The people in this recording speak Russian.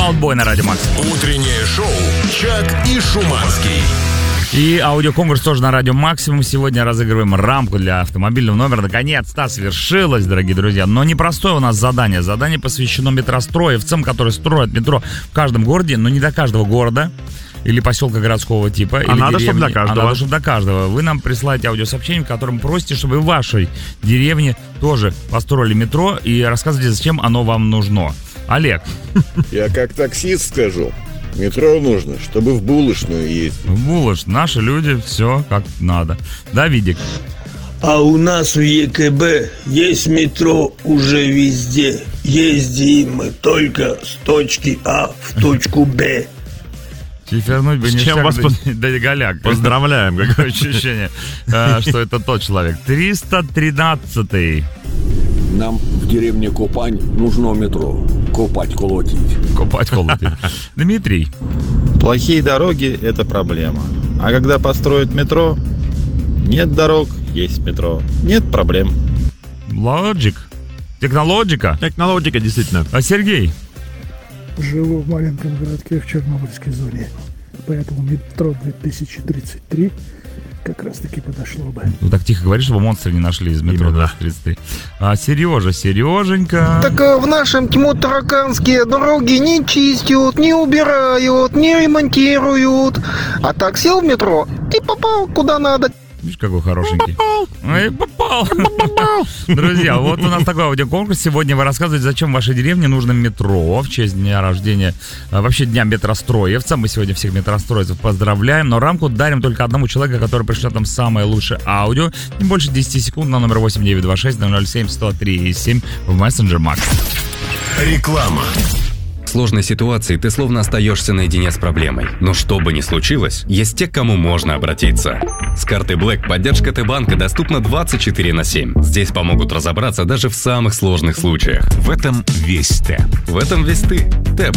Wildboy на Радио Максимум. Утреннее шоу «Чак и Шуманский». И аудиоконкурс тоже на Радио Максимум. Сегодня разыгрываем рамку для автомобильного номера. Наконец-то свершилось, дорогие друзья. Но непростое у нас задание. Задание посвящено метростроевцам, которые строят метро в каждом городе, но не до каждого города или поселка городского типа. А или надо, деревни. чтобы до каждого. А надо, чтобы до каждого. Вы нам присылаете аудиосообщение, в котором просите, чтобы в вашей деревне тоже построили метро, и рассказывайте, зачем оно вам нужно. Олег. Я как таксист скажу. Метро нужно, чтобы в булочную ездить. В булочную. Наши люди, все как надо. Да, Видик? А у нас в ЕКБ есть метро уже везде. Ездим мы только с точки А в точку Б. Вернуть бы с чем вас да, голяк. Поздравляем. Какое ощущение, что это тот человек. 313-й. Нам в деревне Купань нужно метро. Копать-колотить. Копать-колотить. Дмитрий. Плохие дороги – это проблема. А когда построят метро, нет дорог, есть метро. Нет проблем. Лоджик. Технологика. Технологика, действительно. А Сергей? Живу в маленьком городке в Чернобыльской зоне. Поэтому метро 2033 как раз таки подошло бы. Ну так тихо говоришь, чтобы монстры не нашли из метро 2033. А Сереженька. Так в нашем тьму тараканские дороги не чистят, не убирают, не ремонтируют. А так сел в метро и попал куда надо. Видишь, какой хорошенький. Попал. Друзья, вот у нас такой аудиоконкурс. Сегодня вы рассказываете, зачем в вашей деревне нужно метро в честь дня рождения, вообще дня метростроевца. Мы сегодня всех метростроевцев поздравляем, но рамку дарим только одному человеку, который пришлет нам самое лучшее аудио. Не больше 10 секунд на номер 8926-007-103-7 в мессенджер Макс. Реклама. В сложной ситуации ты словно остаешься наедине с проблемой. Но что бы ни случилось, есть те, к кому можно обратиться. С картой Black поддержка Т-банка доступна 24/7. Здесь помогут разобраться даже в самых сложных случаях. В этом весь Т. В этом весь ты. Т-банк.